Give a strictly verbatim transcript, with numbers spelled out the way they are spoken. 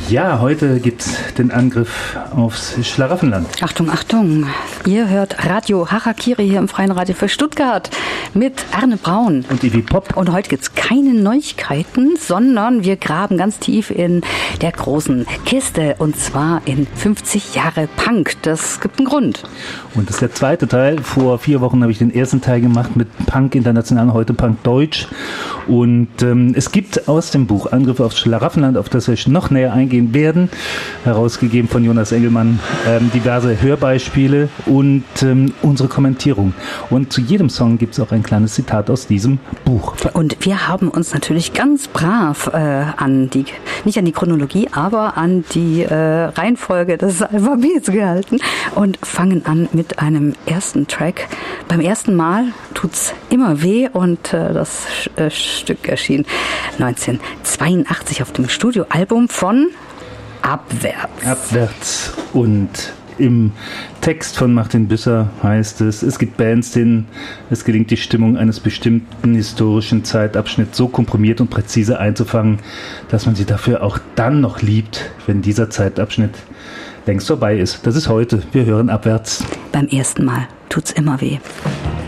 Ja, heute gibt's den Angriff aufs Schlaraffenland. Achtung, Achtung. Ihr hört Radio Harakiri hier im Freien Radio für Stuttgart mit Arne Braun. Und Ivi Popp. Und heute gibt's keine Neuigkeiten, sondern wir graben ganz tief in der großen Kiste. Und zwar in fünfzig Jahre Punk. Das gibt einen Grund. Und das ist der zweite Teil. Vor vier Wochen habe ich den ersten Teil gemacht mit Punk International, heute Punk Deutsch. Und ähm, es gibt aus dem Buch Angriff aufs Schlaraffenland, auf das wir noch näher eingehen werden, herausgegeben von Jonas Engelmann, ähm, diverse Hörbeispiele und ähm, unsere Kommentierung. Und zu jedem Song gibt es auch ein kleines Zitat aus diesem Buch. Und wir haben uns natürlich ganz brav äh, an die, nicht an die Chronologie, aber an die äh, Reihenfolge des Alphabets gehalten und fangen an mit einem ersten Track. Beim ersten Mal tut's immer weh und äh, das äh, Stück erschien neunzehnhundertzweiundachtzig auf dem Studioalbum von Abwärts. Abwärts. Und im Text von Martin Büsser heißt es, es gibt Bands, denen es gelingt, die Stimmung eines bestimmten historischen Zeitabschnitts so komprimiert und präzise einzufangen, dass man sie dafür auch dann noch liebt, wenn dieser Zeitabschnitt längst vorbei ist. Das ist heute. Wir hören Abwärts. Beim ersten Mal tut's immer weh.